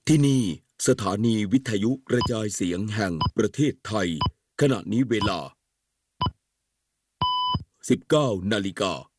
ที่นี่สถานีวิทยุกระจายเสียงแห่งประเทศไทยขณะนี้เวลา 19 นาฬิกา